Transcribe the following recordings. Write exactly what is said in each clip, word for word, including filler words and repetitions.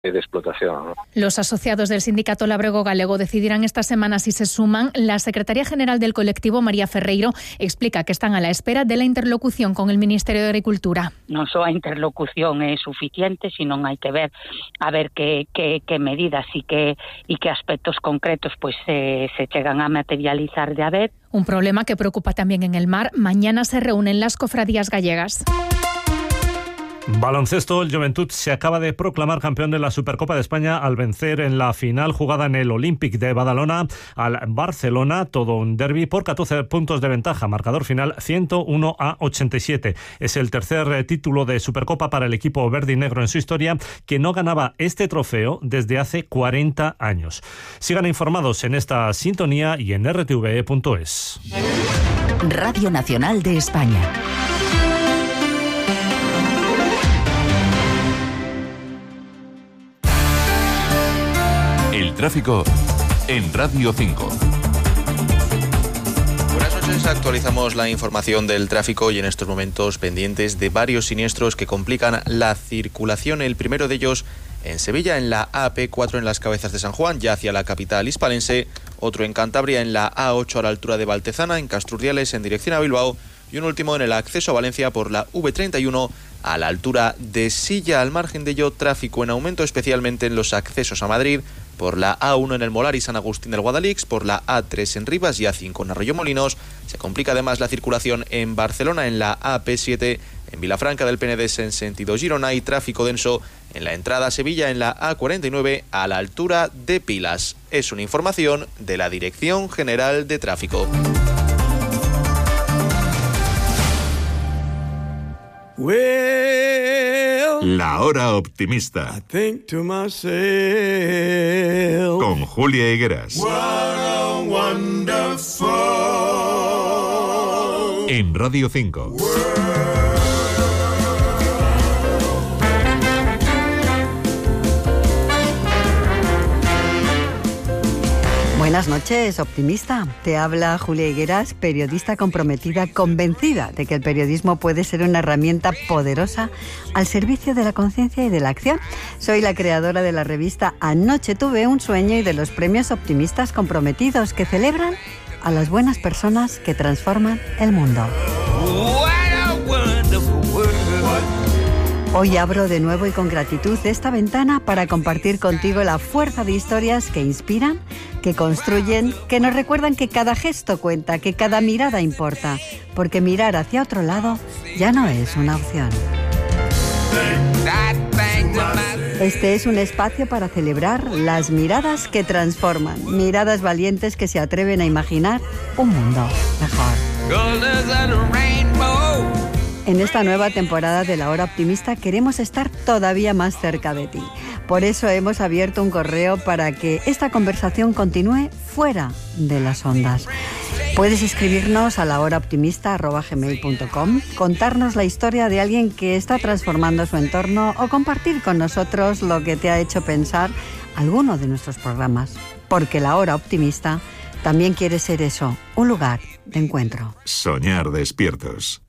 de explotación, ¿no? Los asociados del sindicato Labrego Galego decidirán esta semana si se suman. La secretaria general del colectivo, María Ferreiro, explica que están a la espera de la interlocución con el Ministerio de Agricultura. Non só a interlocución é suficiente, sino hai que ver a ver que, que, que medidas e que, e que aspectos concretos pues, se, se chegan a materializar de haber. Un problema que preocupa también en el mar. Mañana se reúnen las cofradías gallegas. Baloncesto, el Joventut se acaba de proclamar campeón de la Supercopa de España al vencer en la final jugada en el Olímpic de Badalona al Barcelona, todo un derbi por catorce puntos de ventaja, marcador final ciento uno a ochenta y siete. Es el tercer título de Supercopa para el equipo verde y negro en su historia, que no ganaba este trofeo desde hace cuarenta años. Sigan informados en esta sintonía y en r t v e punto es. Radio Nacional de España. El tráfico en Radio cinco. Buenas noches, actualizamos la información del tráfico y en estos momentos pendientes de varios siniestros que complican la circulación. El primero de ellos en Sevilla, en la A P cuatro en las Cabezas de San Juan, ya hacia la capital hispalense. Otro en Cantabria, en la A ocho a la altura de Valtezana, en Castrurdiales en dirección a Bilbao. Y un último en el acceso a Valencia por la V treinta y uno a la altura de Silla. Al margen de ello, tráfico en aumento especialmente en los accesos a Madrid, por la A uno en el Molar y San Agustín del Guadalix, por la A tres en Rivas y A cinco en Arroyomolinos. Se complica además la circulación en Barcelona, en la A P siete, en Vilafranca del Penedès en sentido Girona, y tráfico denso en la entrada a Sevilla en la A cuarenta y nueve a la altura de Pilas. Es una información de la Dirección General de Tráfico. La hora optimista. Con Julia Higueras. En Radio cinco. Buenas noches, optimista. Te habla Julia Higueras, periodista comprometida, convencida de que el periodismo puede ser una herramienta poderosa al servicio de la conciencia y de la acción. Soy la creadora de la revista Anoche tuve un sueño y de los premios Optimistas Comprometidos, que celebran a las buenas personas que transforman el mundo. Hoy abro de nuevo y con gratitud esta ventana para compartir contigo la fuerza de historias que inspiran, que construyen, que nos recuerdan que cada gesto cuenta, que cada mirada importa, porque mirar hacia otro lado ya no es una opción. Este es un espacio para celebrar las miradas que transforman, miradas valientes que se atreven a imaginar un mundo mejor. En esta nueva temporada de La Hora Optimista queremos estar todavía más cerca de ti. Por eso hemos abierto un correo para que esta conversación continúe fuera de las ondas. Puedes escribirnos a la hora optimista arroba gmail punto com, contarnos la historia de alguien que está transformando su entorno o compartir con nosotros lo que te ha hecho pensar alguno de nuestros programas. Porque La Hora Optimista también quiere ser eso, un lugar de encuentro. Soñar despiertos.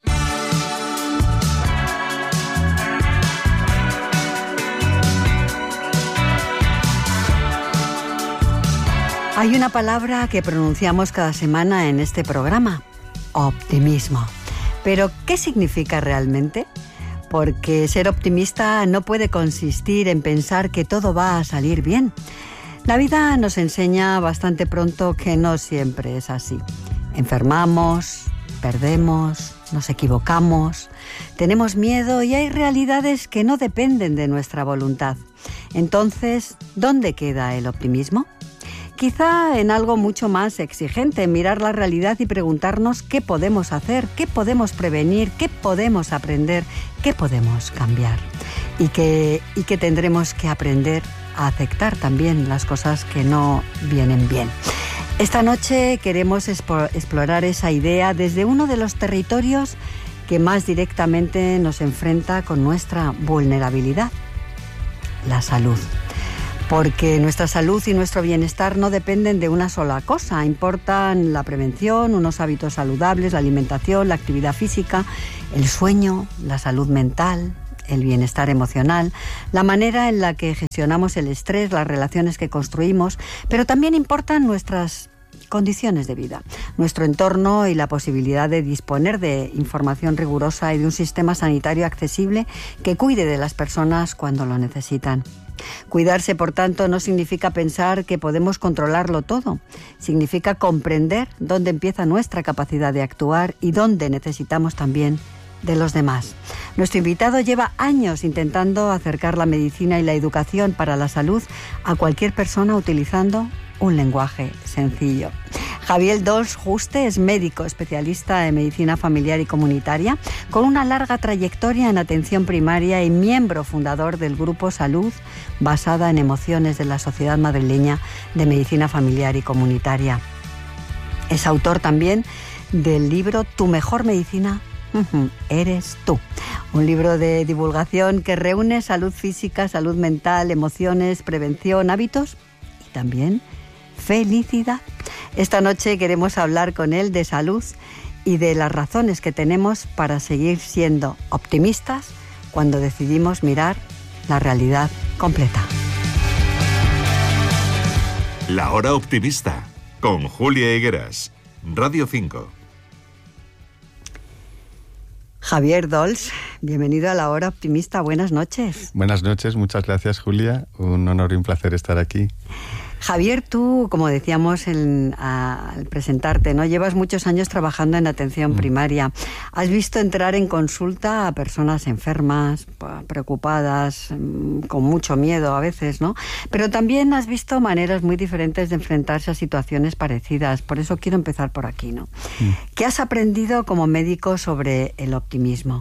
Hay una palabra que pronunciamos cada semana en este programa: optimismo. Pero, ¿qué significa realmente? Porque ser optimista no puede consistir en pensar que todo va a salir bien. La vida nos enseña bastante pronto que no siempre es así. Enfermamos, perdemos, nos equivocamos, tenemos miedo y hay realidades que no dependen de nuestra voluntad. Entonces, ¿dónde queda el optimismo? Quizá en algo mucho más exigente, mirar la realidad y preguntarnos qué podemos hacer, qué podemos prevenir, qué podemos aprender, qué podemos cambiar. Y que, y que tendremos que aprender a aceptar también las cosas que no vienen bien. Esta noche queremos explorar esa idea desde uno de los territorios que más directamente nos enfrenta con nuestra vulnerabilidad: la salud. Porque nuestra salud y nuestro bienestar no dependen de una sola cosa. Importan la prevención, unos hábitos saludables, la alimentación, la actividad física, el sueño, la salud mental, el bienestar emocional, la manera en la que gestionamos el estrés, las relaciones que construimos, pero también importan nuestras condiciones de vida, nuestro entorno y la posibilidad de disponer de información rigurosa y de un sistema sanitario accesible que cuide de las personas cuando lo necesitan. Cuidarse, por tanto, no significa pensar que podemos controlarlo todo. Significa comprender dónde empieza nuestra capacidad de actuar y dónde necesitamos también de los demás. Nuestro invitado lleva años intentando acercar la medicina y la educación para la salud a cualquier persona utilizando un lenguaje sencillo. Javier Dols Juste es médico especialista en medicina familiar y comunitaria, con una larga trayectoria en atención primaria y miembro fundador del Grupo Salud, basada en emociones de la Sociedad Madrileña de Medicina Familiar y Comunitaria. Es autor también del libro Tu mejor medicina eres tú, un libro de divulgación que reúne salud física, salud mental, emociones, prevención, hábitos y también felicidad. Esta noche queremos hablar con él de salud y de las razones que tenemos para seguir siendo optimistas cuando decidimos mirar la realidad completa. La Hora Optimista, con Julia Higueras, Radio cinco. Javier Dols, bienvenido a La Hora Optimista. Buenas noches. Buenas noches, muchas gracias, Julia. Un honor y un placer estar aquí. Javier, tú, como decíamos en, a, al presentarte, ¿no? Llevas muchos años trabajando en atención mm. primaria. Has visto entrar en consulta a personas enfermas, preocupadas, con mucho miedo a veces, ¿no? Pero también has visto maneras muy diferentes de enfrentarse a situaciones parecidas. Por eso quiero empezar por aquí, ¿no? Mm. ¿Qué has aprendido como médico sobre el optimismo?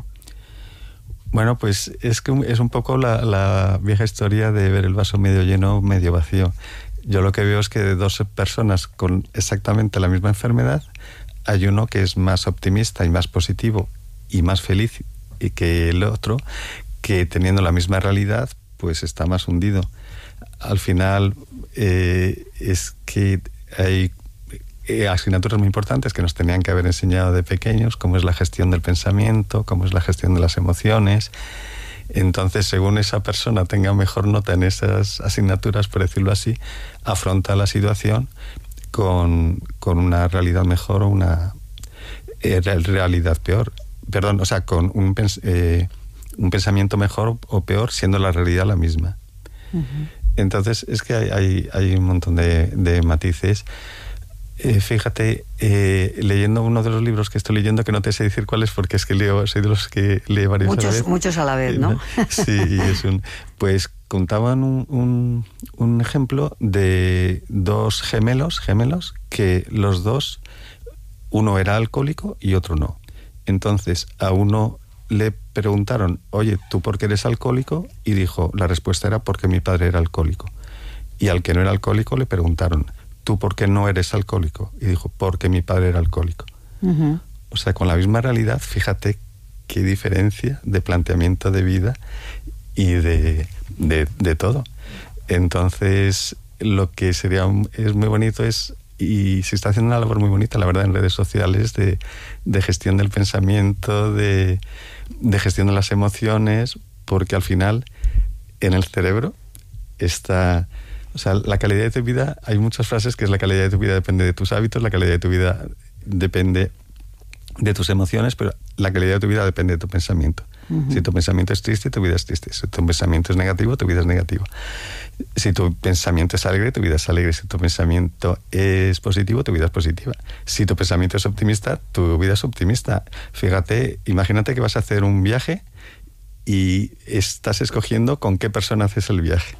Bueno, pues es que es un poco la, la vieja historia de ver el vaso medio lleno, medio vacío. Yo lo que veo es que de dos personas con exactamente la misma enfermedad, hay uno que es más optimista y más positivo y más feliz y que el otro, que teniendo la misma realidad, pues está más hundido. Al final eh, es que hay eh, asignaturas muy importantes que nos tenían que haber enseñado de pequeños, como es la gestión del pensamiento, como es la gestión de las emociones. Entonces, según esa persona tenga mejor nota en esas asignaturas, por decirlo así, afronta la situación con, con una realidad mejor o una eh, realidad peor. Perdón, o sea, con un, pens eh, un pensamiento mejor o peor, siendo la realidad la misma. Uh-huh. Entonces, es que hay, hay, hay un montón de, de matices. Eh, fíjate, eh, leyendo uno de los libros que estoy leyendo, que no te sé decir cuáles porque es que leo, soy de los que lee varios muchos, a la vez. Muchos a la vez, ¿no? Sí, es un, pues contaban un, un, un ejemplo de dos gemelos, gemelos, que los dos, uno era alcohólico y otro no. Entonces, a uno le preguntaron, oye, ¿tú por qué eres alcohólico? Y dijo, la respuesta era porque mi padre era alcohólico. Y al que no era alcohólico le preguntaron, ¿tú por qué no eres alcohólico? Y dijo, porque mi padre era alcohólico. Uh-huh. O sea, con la misma realidad, fíjate qué diferencia de planteamiento de vida y de, de, de todo. Entonces, lo que sería es muy bonito es, y se está haciendo una labor muy bonita, la verdad, en redes sociales, de, de gestión del pensamiento, de, de gestión de las emociones, porque al final, en el cerebro está... O sea, la calidad de tu vida, hay muchas frases que es la calidad de tu vida depende de tus hábitos, la calidad de tu vida depende de tus emociones, pero la calidad de tu vida depende de tu pensamiento. Uh-huh. Si tu pensamiento es triste, tu vida es triste. Si tu pensamiento es negativo, tu vida es negativa. Si tu pensamiento es alegre, tu vida es alegre. Si tu pensamiento es positivo, tu vida es positiva. Si tu pensamiento es optimista, tu vida es optimista. Fíjate, imagínate que vas a hacer un viaje y estás escogiendo con qué persona haces el viaje.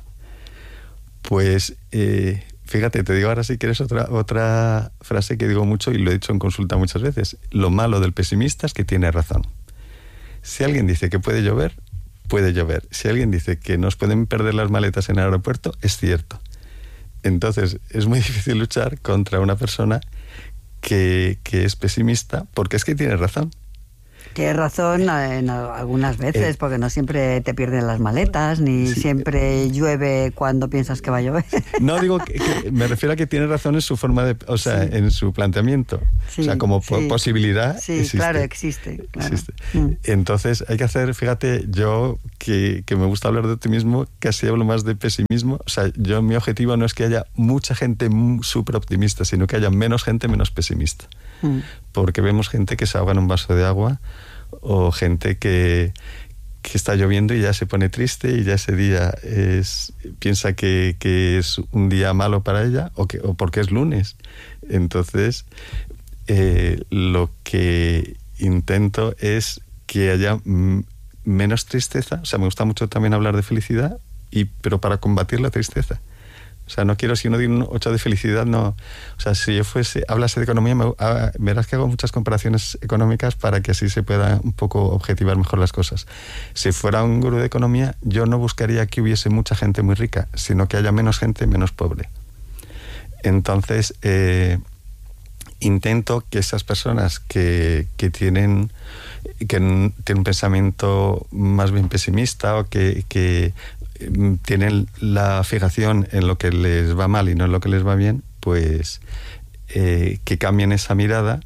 Pues, eh, fíjate, te digo ahora si quieres otra, otra frase que digo mucho y lo he dicho en consulta muchas veces. Lo malo del pesimista es que tiene razón. Si alguien dice que puede llover, puede llover. Si alguien dice que nos pueden perder las maletas en el aeropuerto, es cierto. Entonces, es muy difícil luchar contra una persona que, que es pesimista porque es que tiene razón. Tienes razón en algunas veces, eh, porque no siempre te pierden las maletas, ni sí, siempre llueve cuando piensas que va a llover. No, digo que, que me refiero a que tiene razón en su forma de, o sea, sí. en su planteamiento. Sí, o sea, como sí. posibilidad. Sí, existe, claro, existe. Claro. existe. Mm. Entonces, hay que hacer, fíjate, yo que, que me gusta hablar de optimismo, casi hablo más de pesimismo. O sea, yo mi objetivo no es que haya mucha gente súper optimista, sino que haya menos gente menos pesimista. Mm. Porque vemos gente que se ahoga en un vaso de agua, o gente que, que está lloviendo y ya se pone triste y ya ese día es, piensa que, que es un día malo para ella, o, que, o porque es lunes. Entonces, eh, lo que intento es que haya m- menos tristeza. O sea, me gusta mucho también hablar de felicidad, y, pero para combatir la tristeza. O sea, no quiero, si uno dice un ocho de felicidad, no. O sea, si yo fuese, hablase de economía, me, a, verás que hago muchas comparaciones económicas para que así se pueda un poco objetivar mejor las cosas. Si fuera un gurú de economía, yo no buscaría que hubiese mucha gente muy rica, sino que haya menos gente menos pobre. Entonces, eh, intento que esas personas que, que tienen que tienen un pensamiento más bien pesimista, o que, que tienen la fijación en lo que les va mal y no en lo que les va bien, pues eh, que cambien esa mirada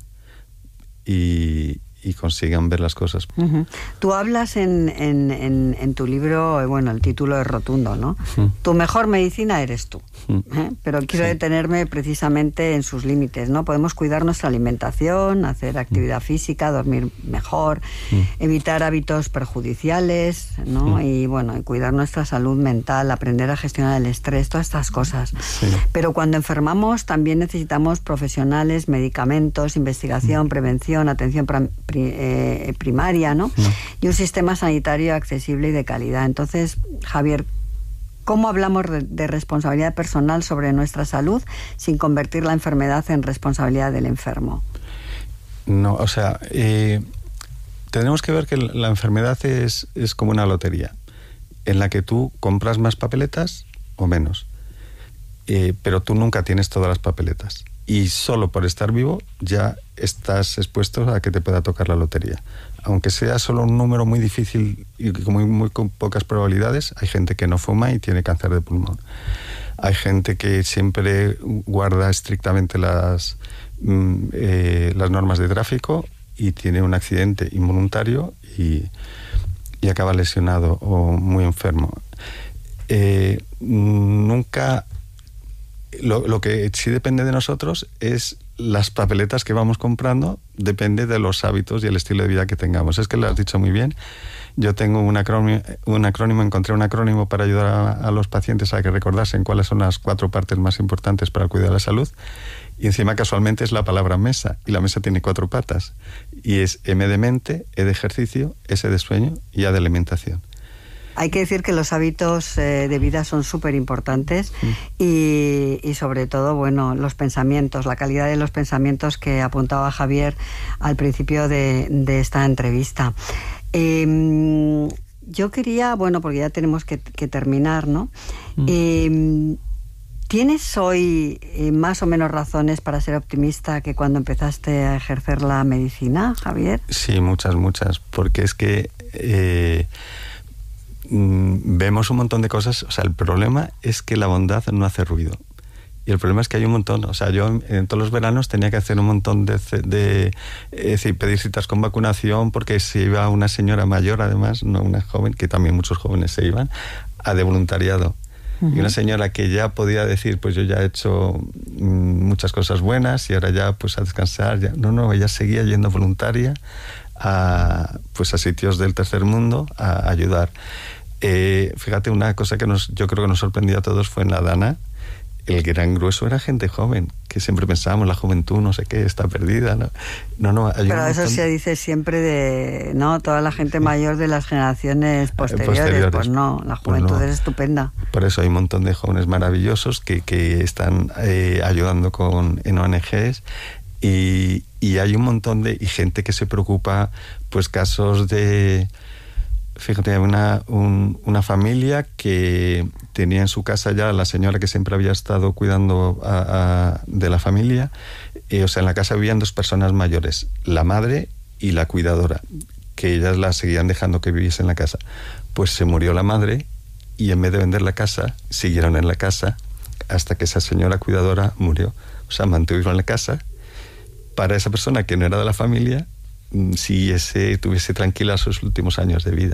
y, y consigan ver las cosas. Uh-huh. Tú hablas en, en, en, en tu libro, bueno, el título es rotundo, ¿no? Uh-huh. Tu mejor medicina eres tú. Uh-huh. ¿eh? Pero quiero sí. detenerme precisamente en sus límites, ¿no? Podemos cuidar nuestra alimentación, hacer actividad uh-huh. física, dormir mejor, uh-huh. evitar hábitos perjudiciales, ¿no? Uh-huh. Y bueno, y cuidar nuestra salud mental, aprender a gestionar el estrés, todas estas cosas. Sí. Pero cuando enfermamos también necesitamos profesionales, medicamentos, investigación, uh-huh. prevención, atención pra- pri- eh, primaria, ¿no? Uh-huh. Y un sistema sanitario accesible y de calidad. Entonces, Javier, ¿cómo hablamos de responsabilidad personal sobre nuestra salud sin convertir la enfermedad en responsabilidad del enfermo? No, o sea, eh, tenemos que ver que la enfermedad es, es como una lotería, en la que tú compras más papeletas o menos, eh, pero tú nunca tienes todas las papeletas. Y solo por estar vivo ya estás expuesto a que te pueda tocar la lotería. Aunque sea solo un número muy difícil y con muy, muy con pocas probabilidades, hay gente que no fuma y tiene cáncer de pulmón. Hay gente que siempre guarda estrictamente las, mm, eh, las normas de tráfico y tiene un accidente involuntario y, y acaba lesionado o muy enfermo. Eh, nunca... Lo, lo que sí depende de nosotros es las papeletas que vamos comprando, depende de los hábitos y el estilo de vida que tengamos. Es que lo has dicho muy bien. Yo tengo un acrónimo, un acrónimo encontré un acrónimo para ayudar a, a los pacientes a que recordasen cuáles son las cuatro partes más importantes para cuidar de la salud. Y encima casualmente es la palabra mesa, y la mesa tiene cuatro patas. Y es M de mente, E de ejercicio, S de sueño y A de alimentación. Hay que decir que los hábitos eh, de vida son súper importantes mm. y, y sobre todo, bueno, los pensamientos, la calidad de los pensamientos que apuntaba Javier al principio de, de esta entrevista. Eh, yo quería, bueno, porque ya tenemos que, que terminar, ¿no? Mm. Eh, ¿Tienes hoy eh, más o menos razones para ser optimista que cuando empezaste a ejercer la medicina, Javier? Sí, muchas, muchas, porque es que... Eh, vemos un montón de cosas. O sea, el problema es que la bondad no hace ruido. Y el problema es que hay un montón. O sea, yo en, en todos los veranos tenía que hacer un montón de... de es decir, pedir citas con vacunación, porque se iba una señora mayor, además, no una joven, que también muchos jóvenes se iban, a de voluntariado. Uh-huh. Y una señora que ya podía decir, pues yo ya he hecho mm, muchas cosas buenas y ahora ya pues a descansar. Ya. No, no, ella seguía yendo voluntaria a, pues, a sitios del tercer mundo a, a ayudar. Eh, fíjate, una cosa que nos, yo creo que nos sorprendió a todos fue en la Dana. El gran grueso era gente joven, que siempre pensábamos, la juventud, no sé qué, está perdida. No, no, no hay Pero eso montón... se dice siempre de, ¿no? Toda la gente mayor de las generaciones posteriores. posteriores. Pues no, la juventud pues no. es estupenda. Por eso hay un montón de jóvenes maravillosos que, que están eh, ayudando con, en O N Ges. Y, y hay un montón de... Y gente que se preocupa, pues casos de... Fíjate, una, un, una familia que tenía en su casa ya la señora que siempre había estado cuidando a, a, de la familia. Eh, o sea, en la casa vivían dos personas mayores, la madre y la cuidadora, que ellas la seguían dejando que viviese en la casa. Pues se murió la madre y en vez de vender la casa, siguieron en la casa hasta que esa señora cuidadora murió. O sea, mantuvieron la casa para esa persona que no era de la familia, siguiese, tuviese tranquila sus últimos años de vida.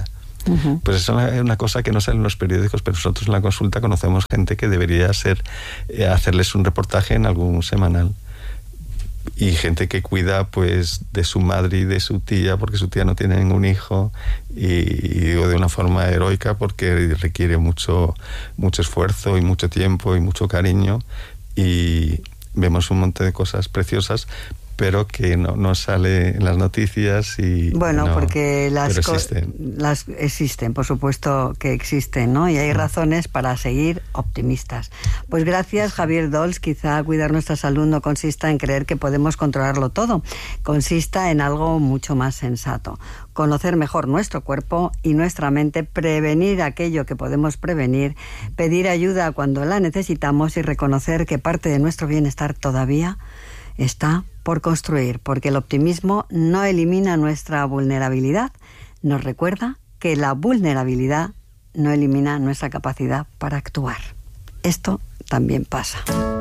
Uh-huh. Pues eso es una cosa que no sale en los periódicos, pero nosotros en la consulta conocemos gente que debería ser eh, hacerles un reportaje en algún semanal. Y gente que cuida pues de su madre y de su tía porque su tía no tiene ningún hijo, y, y digo de una forma heroica porque requiere mucho, mucho esfuerzo y mucho tiempo y mucho cariño, y vemos un montón de cosas preciosas pero que no, no sale en las noticias. Y bueno, no, porque las, existen. las existen, por supuesto que existen, ¿no? Y hay razones para seguir optimistas. Pues gracias, Javier Dols. Quizá cuidar nuestra salud no consista en creer que podemos controlarlo todo, consista en algo mucho más sensato. Conocer mejor nuestro cuerpo y nuestra mente, prevenir aquello que podemos prevenir, pedir ayuda cuando la necesitamos y reconocer que parte de nuestro bienestar todavía está por construir, porque el optimismo no elimina nuestra vulnerabilidad, nos recuerda que la vulnerabilidad no elimina nuestra capacidad para actuar. Esto también pasa.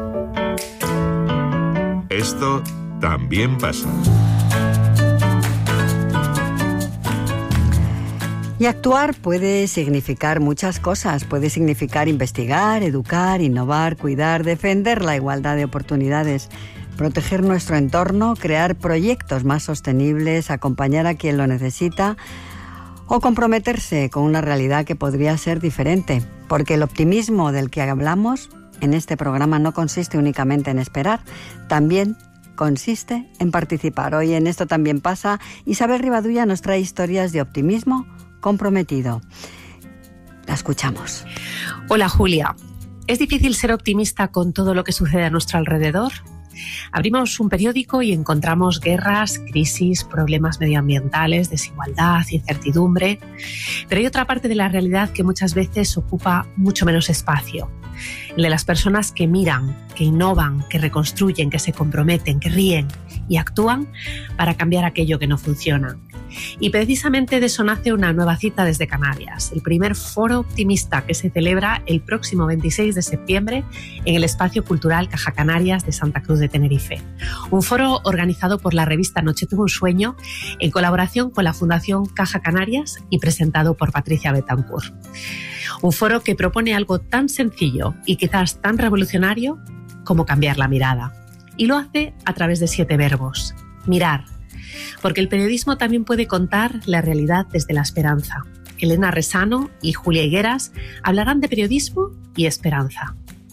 Esto también pasa. Y actuar puede significar muchas cosas. Puede significar investigar, educar, innovar, cuidar, defender la igualdad de oportunidades, proteger nuestro entorno, crear proyectos más sostenibles, acompañar a quien lo necesita o comprometerse con una realidad que podría ser diferente. Porque el optimismo del que hablamos en este programa no consiste únicamente en esperar, también consiste en participar. Hoy en Esto también pasa, Isabel Rivadulla nos trae historias de optimismo comprometido. La escuchamos. Hola, Julia. ¿Es difícil ser optimista con todo lo que sucede a nuestro alrededor? Abrimos un periódico y encontramos guerras, crisis, problemas medioambientales, desigualdad, incertidumbre. Pero hay otra parte de la realidad que muchas veces ocupa mucho menos espacio. El de las personas que miran, que innovan, que reconstruyen, que se comprometen, que ríen y actúan para cambiar aquello que no funciona. Y precisamente de eso nace una nueva cita desde Canarias, el primer foro optimista que se celebra el próximo veintiséis de septiembre en el Espacio Cultural Caja Canarias de Santa Cruz de Tenerife. Un foro organizado por la revista Noche Tuve un Sueño en colaboración con la Fundación Caja Canarias y presentado por Patricia Betancourt. Un foro que propone algo tan sencillo y quizás tan revolucionario como cambiar la mirada. Y lo hace a través de siete verbos. Mirar. Porque el periodismo también puede contar la realidad desde la esperanza. Elena Resano y Julia Higueras hablarán de periodismo y esperanza.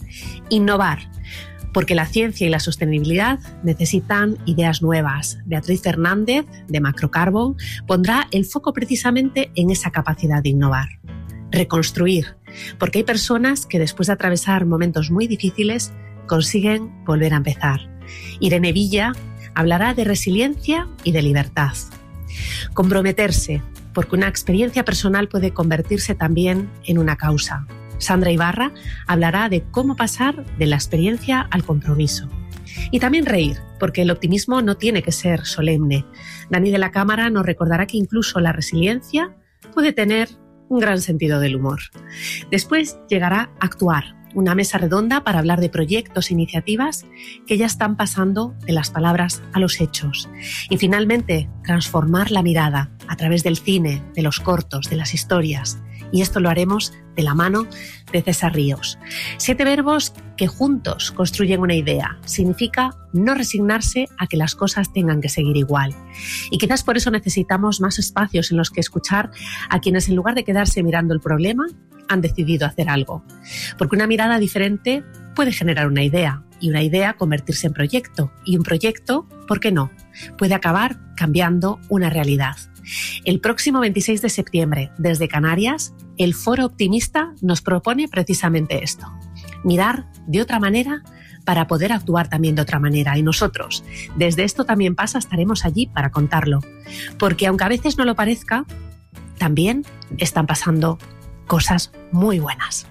Innovar. Porque la ciencia y la sostenibilidad necesitan ideas nuevas. Beatriz Fernández, de Macrocarbon, pondrá el foco precisamente en esa capacidad de innovar. Reconstruir. Porque hay personas que después de atravesar momentos muy difíciles consiguen volver a empezar. Irene Villa hablará de resiliencia y de libertad. Comprometerse, porque una experiencia personal puede convertirse también en una causa. Sandra Ibarra hablará de cómo pasar de la experiencia al compromiso. Y también reír, porque el optimismo no tiene que ser solemne. Dani de la Cámara nos recordará que incluso la resiliencia puede tener un gran sentido del humor. Después llegará Actuar, una mesa redonda para hablar de proyectos e iniciativas que ya están pasando de las palabras a los hechos. Y finalmente, transformar la mirada a través del cine, de los cortos, de las historias. Y esto lo haremos de la mano de César Ríos. Siete verbos que juntos construyen una idea. Significa no resignarse a que las cosas tengan que seguir igual. Y quizás por eso necesitamos más espacios en los que escuchar a quienes, en lugar de quedarse mirando el problema, han decidido hacer algo. Porque una mirada diferente puede generar una idea, y una idea convertirse en proyecto, y un proyecto, ¿por qué no?, puede acabar cambiando una realidad. El próximo veintiséis de septiembre, desde Canarias, el Foro Optimista nos propone precisamente esto: mirar de otra manera para poder actuar también de otra manera. Y nosotros, desde Esto también pasa, estaremos allí para contarlo. Porque aunque a veces no lo parezca, también están pasando cosas muy buenas.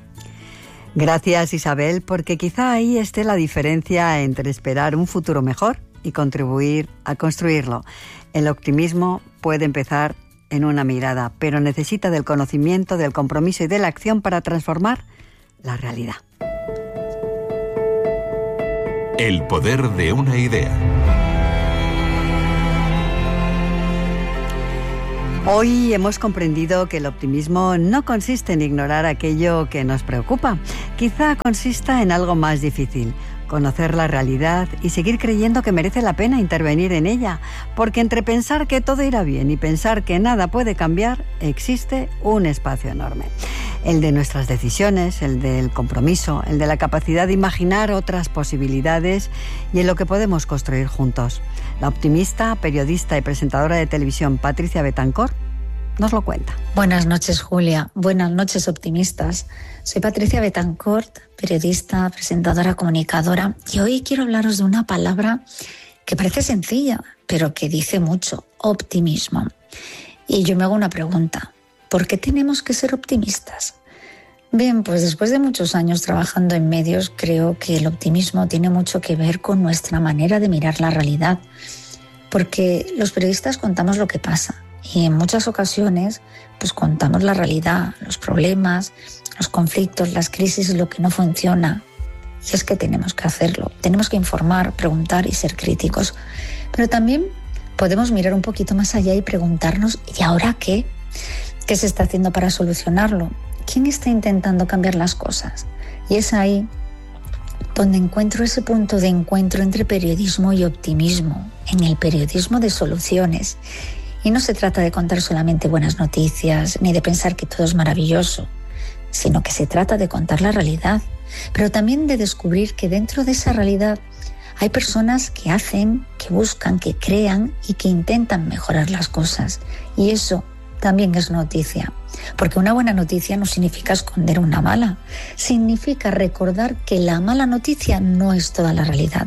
Gracias, Isabel, porque quizá ahí esté la diferencia entre esperar un futuro mejor y contribuir a construirlo. El optimismo puede empezar en una mirada, pero necesita del conocimiento, del compromiso y de la acción para transformar la realidad. El poder de una idea. Hoy hemos comprendido que el optimismo no consiste en ignorar aquello que nos preocupa. Quizá consista en algo más difícil: conocer la realidad y seguir creyendo que merece la pena intervenir en ella, porque entre pensar que todo irá bien y pensar que nada puede cambiar, existe un espacio enorme. El de nuestras decisiones, el del compromiso, el de la capacidad de imaginar otras posibilidades y en lo que podemos construir juntos. La optimista, periodista y presentadora de televisión Patricia Betancourt nos lo cuenta. Buenas noches, Julia. Buenas noches, optimistas. Soy Patricia Betancourt, periodista, presentadora, comunicadora, y hoy quiero hablaros de una palabra que parece sencilla, pero que dice mucho: optimismo. Y yo me hago una pregunta: ¿por qué tenemos que ser optimistas? Bien, pues después de muchos años trabajando en medios, creo que el optimismo tiene mucho que ver con nuestra manera de mirar la realidad, porque los periodistas contamos lo que pasa y en muchas ocasiones pues contamos la realidad, los problemas, los conflictos, las crisis, lo que no funciona. Y es que tenemos que hacerlo, tenemos que informar, preguntar y ser críticos. Pero también podemos mirar un poquito más allá y preguntarnos: ¿y ahora qué? ¿Qué se está haciendo para solucionarlo? ¿Quién está intentando cambiar las cosas? Y es ahí donde encuentro ese punto de encuentro entre periodismo y optimismo, en el periodismo de soluciones. Y no se trata de contar solamente buenas noticias, ni de pensar que todo es maravilloso, sino que se trata de contar la realidad, pero también de descubrir que dentro de esa realidad hay personas que hacen, que buscan, que crean y que intentan mejorar las cosas. Y eso también es noticia, porque una buena noticia no significa esconder una mala, significa recordar que la mala noticia no es toda la realidad.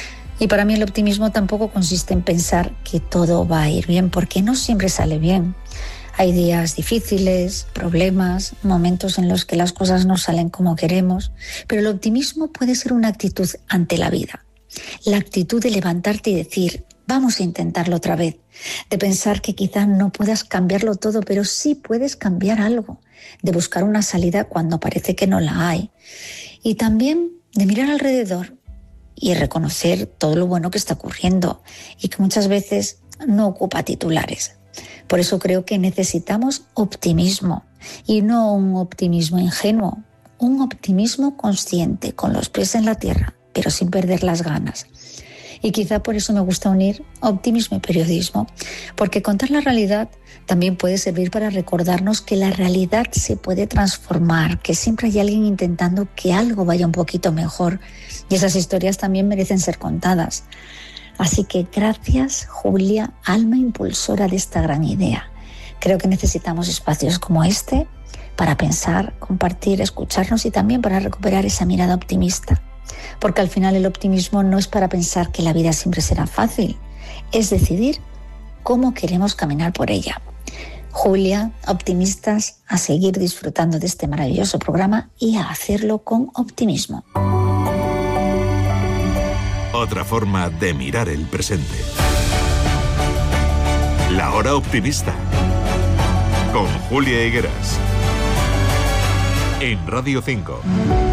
Y para mí el optimismo tampoco consiste en pensar que todo va a ir bien, porque no siempre sale bien. Hay días difíciles, problemas, momentos en los que las cosas no salen como queremos, pero el optimismo puede ser una actitud ante la vida. La actitud de levantarte y decir: vamos a intentarlo otra vez, de pensar que quizás no puedas cambiarlo todo, pero sí puedes cambiar algo, de buscar una salida cuando parece que no la hay. Y también de mirar alrededor y reconocer todo lo bueno que está ocurriendo y que muchas veces no ocupa titulares. Por eso creo que necesitamos optimismo, y no un optimismo ingenuo, un optimismo consciente, con los pies en la tierra, pero sin perder las ganas. Y quizá por eso me gusta unir optimismo y periodismo, porque contar la realidad también puede servir para recordarnos que la realidad se puede transformar, que siempre hay alguien intentando que algo vaya un poquito mejor, y esas historias también merecen ser contadas. Así que gracias, Julia, alma impulsora de esta gran idea. Creo que necesitamos espacios como este para pensar, compartir, escucharnos y también para recuperar esa mirada optimista. Porque al final el optimismo no es para pensar que la vida siempre será fácil, es decidir cómo queremos caminar por ella. Julia, optimistas, a seguir disfrutando de este maravilloso programa y a hacerlo con optimismo. Otra forma de mirar el presente. La Hora Optimista, con Julia Higueras, en Radio cinco.